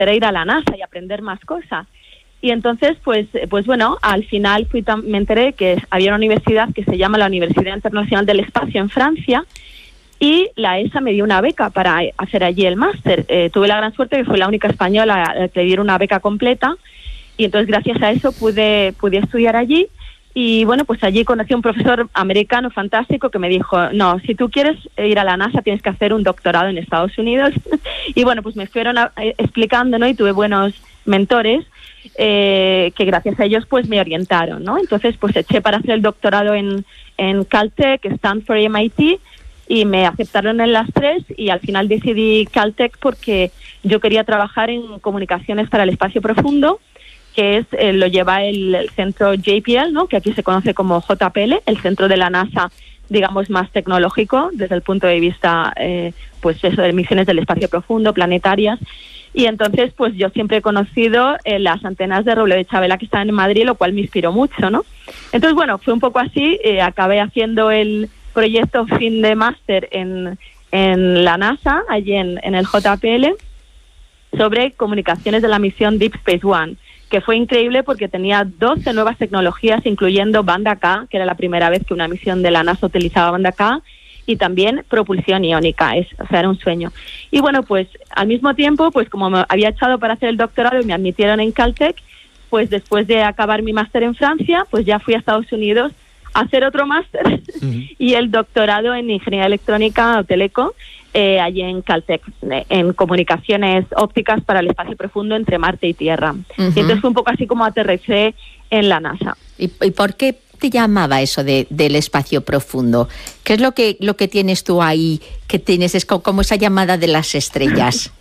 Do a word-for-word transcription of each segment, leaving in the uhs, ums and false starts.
era ir a la NASA y aprender más cosas. Y entonces, pues, pues bueno, al final fui tam- me enteré que había una universidad que se llama la Universidad Internacional del Espacio en Francia, y la E S A me dio una beca para hacer allí el máster. Eh, tuve la gran suerte que fui la única española a que le dieron una beca completa, y entonces gracias a eso pude, pude estudiar allí. Y bueno, pues allí conocí a un profesor americano fantástico que me dijo, no, si tú quieres ir a la NASA tienes que hacer un doctorado en Estados Unidos. Y bueno, pues me fueron a, a, explicando, ¿no? Y tuve buenos mentores eh, que gracias a ellos pues me orientaron, ¿no? Entonces pues eché para hacer el doctorado en, en Caltech, Stanford y M I T, y me aceptaron en las tres, y al final decidí Caltech porque yo quería trabajar en comunicaciones para el espacio profundo, que es eh, lo lleva el, el centro J P L, ¿no? Que aquí se conoce como J P L, el centro de la NASA, digamos, más tecnológico desde el punto de vista, eh, pues eso, de misiones del espacio profundo, planetarias. Y entonces, pues yo siempre he conocido eh, las antenas de roble de Chabela que están en Madrid, lo cual me inspiró mucho, ¿no? Entonces, bueno, fue un poco así, eh, acabé haciendo el proyecto fin de máster en, en la NASA, allí en, en el J P L, sobre comunicaciones de la misión Deep Space One, que fue increíble porque tenía doce nuevas tecnologías, incluyendo banda K, que era la primera vez que una misión de la NASA utilizaba banda K, y también propulsión iónica, es, o sea, era un sueño. Y bueno, pues al mismo tiempo, pues como me había echado para hacer el doctorado y me admitieron en Caltech, pues después de acabar mi máster en Francia, pues ya fui a Estados Unidos a hacer otro máster uh-huh. y el doctorado en Ingeniería Electrónica o Teleco, eh, allí en Caltech, en comunicaciones ópticas para el espacio profundo entre Marte y Tierra. Uh-huh. Y entonces fue un poco así como aterricé en la NASA. ¿Y, y por qué te llamaba eso de, del espacio profundo? ¿Qué es lo que, lo que tienes tú ahí, que tienes es como, como esa llamada de las estrellas?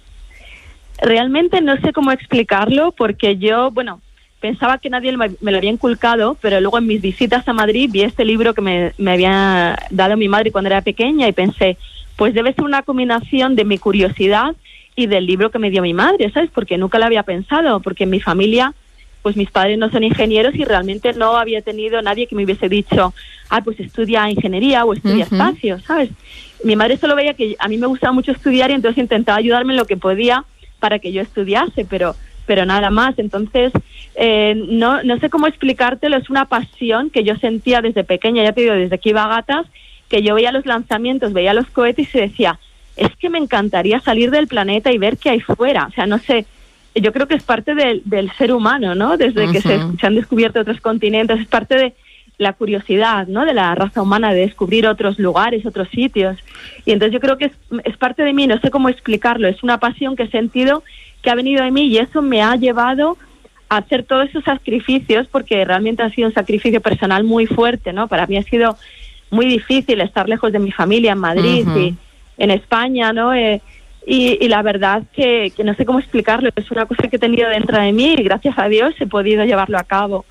Realmente no sé cómo explicarlo, porque yo, bueno, pensaba que nadie me lo había inculcado, pero luego en mis visitas a Madrid vi este libro que me, me había dado mi madre cuando era pequeña y pensé, pues debe ser una combinación de mi curiosidad y del libro que me dio mi madre, ¿sabes? Porque nunca lo había pensado, porque en mi familia, pues mis padres no son ingenieros y realmente no había tenido nadie que me hubiese dicho, ah, pues estudia ingeniería o estudia uh-huh. espacio, ¿sabes? Mi madre solo veía que a mí me gustaba mucho estudiar y entonces intentaba ayudarme en lo que podía para que yo estudiase, pero pero nada más. Entonces, eh, no, no sé cómo explicártelo, es una pasión que yo sentía desde pequeña, ya te digo, desde que iba a gatas, que yo veía los lanzamientos, veía los cohetes y decía, es que me encantaría salir del planeta y ver qué hay fuera. O sea, no sé, yo creo que es parte del, del ser humano, ¿no? Desde uh-huh. que se, se han descubierto otros continentes, es parte de la curiosidad, ¿no? De la raza humana, de descubrir otros lugares, otros sitios. Y entonces yo creo que es, es parte de mí, no sé cómo explicarlo, es una pasión que he sentido que ha venido de mí y eso me ha llevado a hacer todos esos sacrificios, porque realmente ha sido un sacrificio personal muy fuerte, ¿no? Para mí ha sido muy difícil estar lejos de mi familia en Madrid uh-huh. y en España, ¿no? Eh, y, y la verdad que, que no sé cómo explicarlo, es una cosa que he tenido dentro de mí y gracias a Dios he podido llevarlo a cabo.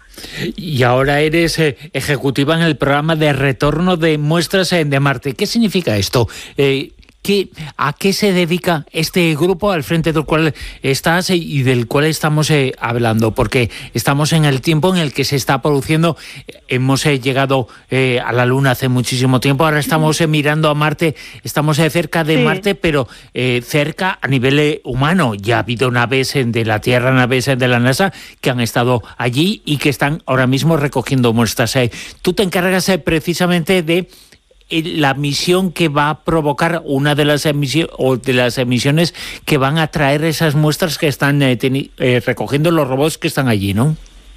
Y ahora eres eh, ejecutiva en el programa de retorno de muestras eh, de Marte. ¿Qué significa esto? Eh, ¿Qué, ¿A qué se dedica este grupo al frente del cual estás y del cual estamos eh, hablando? Porque estamos en el tiempo en el que se está produciendo, hemos eh, llegado eh, a la Luna hace muchísimo tiempo, ahora estamos eh, mirando a Marte, estamos eh, cerca de sí. Marte, pero eh, cerca a nivel eh, humano. Ya ha habido naves eh, de la Tierra, naves eh, de la NASA que han estado allí y que están ahora mismo recogiendo muestras. Eh. Tú te encargas eh, precisamente de la misión que va a provocar una de las emisiones o de las emisiones que van a traer esas muestras que están eh, teni- eh, recogiendo los robots que están allí, ¿no?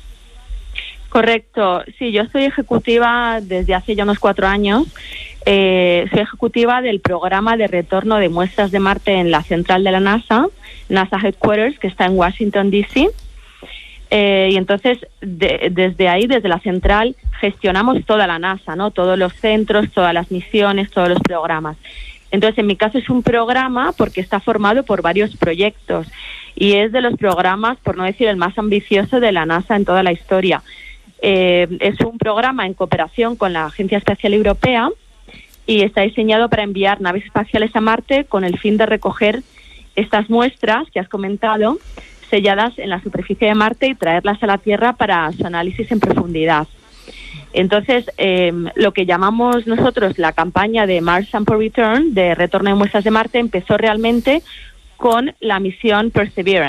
Correcto, sí, yo soy ejecutiva desde hace ya unos cuatro años. Eh, soy ejecutiva del programa de retorno de muestras de Marte en la central de la NASA, NASA Headquarters, que está en Washington, D C Eh, y entonces, de, desde ahí, desde la central, gestionamos toda la NASA, ¿no? Todos los centros, todas las misiones, todos los programas. Entonces, en mi caso es un programa porque está formado por varios proyectos y es de los programas, por no decir el más ambicioso de la NASA en toda la historia. Eh, es un programa en cooperación con la Agencia Espacial Europea y está diseñado para enviar naves espaciales a Marte con el fin de recoger estas muestras que has comentado, selladas en la superficie de Marte y traerlas a la Tierra para su análisis en profundidad. Entonces, eh, lo que llamamos nosotros la campaña de Mars Sample Return, de retorno de muestras de Marte, empezó realmente con la misión Perseverance.